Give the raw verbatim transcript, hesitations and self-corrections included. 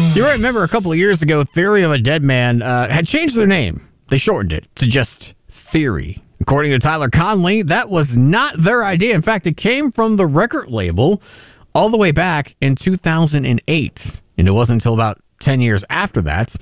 You might remember a couple of years ago, Theory of a Dead Man uh, had changed their name. They shortened it to just Theory. According to Tyler Conley, that was not their idea. In fact, it came from the record label all the way back in two thousand eight. And it wasn't until about ten years after that